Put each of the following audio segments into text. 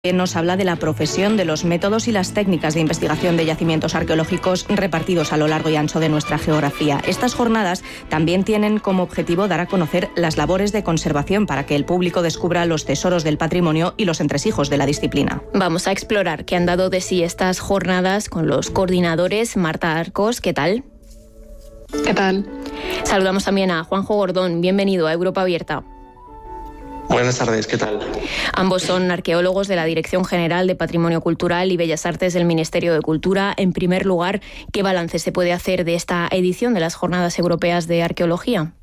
Nos habla de la profesión, de los métodos y las técnicas de investigación de yacimientos arqueológicos repartidos a lo largo y ancho de nuestra geografía. Estas jornadas también tienen como objetivo dar a conocer las labores de conservación para que el público descubra los tesoros del patrimonio y los entresijos de la disciplina. Vamos a explorar qué han dado de sí estas jornadas con los coordinadores. Marta Arcos, ¿qué tal? ¿Qué tal? Saludamos también a Juanjo Gordón. Bienvenido a Europa Abierta. Buenas tardes, ¿qué tal? Ambos son arqueólogos de la Dirección General de Patrimonio Cultural y Bellas Artes del Ministerio de Cultura. En primer lugar, ¿qué balance se puede hacer de esta edición de las Jornadas Europeas de Arqueología?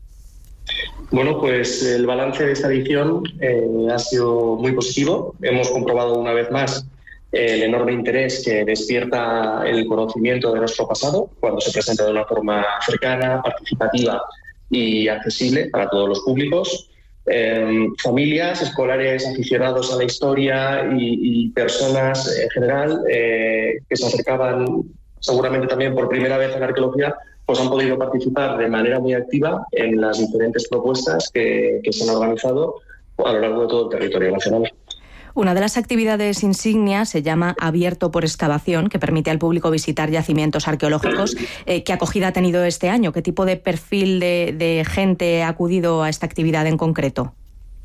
Bueno, pues el balance de esta edición ha sido muy positivo. Hemos comprobado una vez más el enorme interés que despierta el conocimiento de nuestro pasado cuando se presenta de una forma cercana, participativa y accesible para todos los públicos. Familias, escolares aficionados a la historia y personas en general que se acercaban seguramente también por primera vez a la arqueología, pues han podido participar de manera muy activa en las diferentes propuestas que se han organizado a lo largo de todo el territorio nacional. Una de las actividades insignia se llama Abierto por Excavación, que permite al público visitar yacimientos arqueológicos. ¿Qué acogida ha tenido este año? ¿Qué tipo de perfil de gente ha acudido a esta actividad en concreto?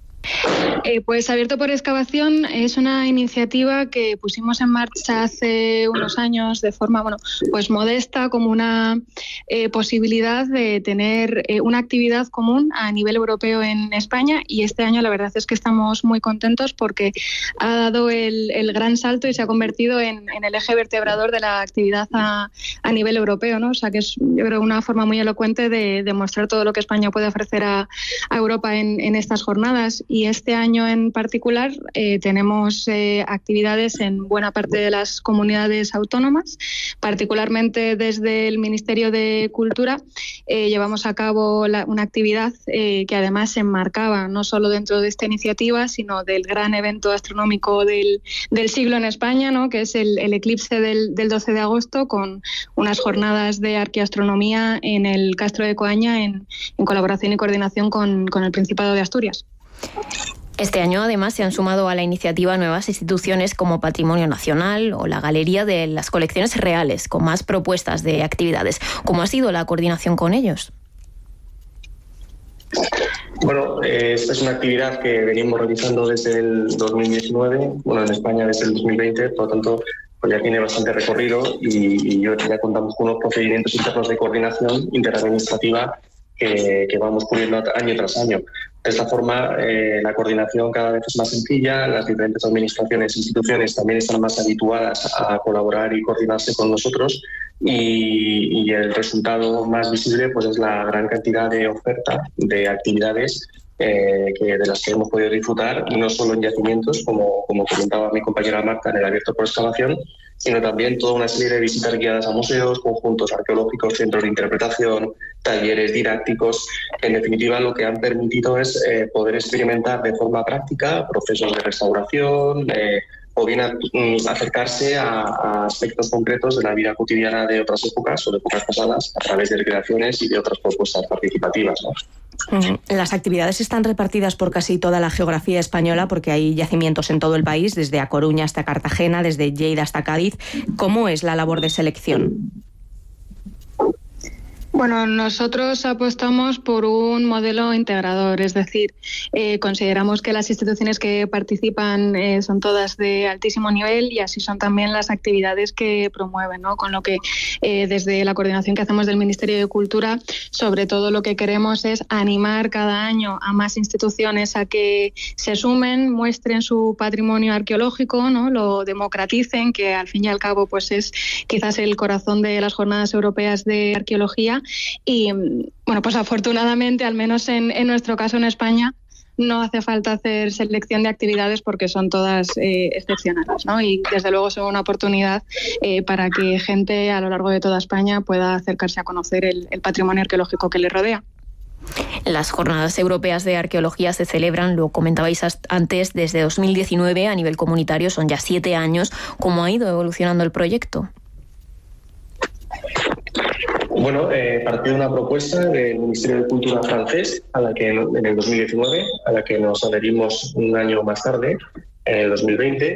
Pues Abierto por Excavación es una iniciativa que pusimos en marcha hace unos años de forma pues modesta, como una posibilidad de tener una actividad común a nivel europeo en España, y este año la verdad es que estamos muy contentos porque ha dado el gran salto y se ha convertido en el eje vertebrador de la actividad a nivel europeo, ¿no? O sea que es, yo creo, una forma muy elocuente de demostrar todo lo que España puede ofrecer a Europa en estas jornadas. Y este año en particular tenemos actividades en buena parte de las comunidades autónomas, particularmente desde el Ministerio de Cultura. Llevamos a cabo una actividad que además se enmarcaba no solo dentro de esta iniciativa, sino del gran evento astronómico del siglo en España, ¿no? Que es el eclipse del 12 de agosto, con unas jornadas de arqueoastronomía en el Castro de Coaña en colaboración y coordinación con el Principado de Asturias. Este año, además, se han sumado a la iniciativa nuevas instituciones como Patrimonio Nacional o la Galería de las Colecciones Reales, con más propuestas de actividades. ¿Cómo ha sido la coordinación con ellos? Bueno, esta es una actividad que venimos realizando desde el 2019, en España desde el 2020, por lo tanto pues ya tiene bastante recorrido y ya contamos con unos procedimientos internos de coordinación interadministrativa que vamos cubriendo año tras año. De esta forma, la coordinación cada vez es más sencilla, las diferentes administraciones e instituciones también están más habituadas a colaborar y coordinarse con nosotros, y el resultado más visible pues es la gran cantidad de oferta de actividades de las que hemos podido disfrutar, no solo en yacimientos, como comentaba mi compañera Marta, en el Abierto por Excavación, sino también toda una serie de visitas guiadas a museos, conjuntos arqueológicos, centros de interpretación, talleres didácticos, que en definitiva lo que han permitido es poder experimentar de forma práctica procesos de restauración, o bien acercarse a aspectos concretos de la vida cotidiana de otras épocas o de épocas pasadas a través de recreaciones y de otras propuestas participativas, ¿no? Las actividades están repartidas por casi toda la geografía española, porque hay yacimientos en todo el país, desde A Coruña hasta Cartagena, desde Lleida hasta Cádiz. ¿Cómo es la labor de selección? Bueno, nosotros apostamos por un modelo integrador, es decir, consideramos que las instituciones que participan son todas de altísimo nivel, y así son también las actividades que promueven, ¿no? Con lo que desde la coordinación que hacemos del Ministerio de Cultura, sobre todo lo que queremos es animar cada año a más instituciones a que se sumen, muestren su patrimonio arqueológico, ¿no? Lo democraticen, que al fin y al cabo pues es quizás el corazón de las Jornadas Europeas de Arqueología. Y bueno, pues afortunadamente, al menos en nuestro caso en España, no hace falta hacer selección de actividades porque son todas excepcionales, ¿no? Y desde luego son una oportunidad para que gente a lo largo de toda España pueda acercarse a conocer el patrimonio arqueológico que le rodea. Las Jornadas Europeas de Arqueología se celebran, lo comentabais antes, desde 2019 a nivel comunitario, son ya 7 años. ¿Cómo ha ido evolucionando el proyecto? Bueno, partió de una propuesta del Ministerio de Cultura francés, a la que en el 2019, a la que nos adherimos un año más tarde, en el 2020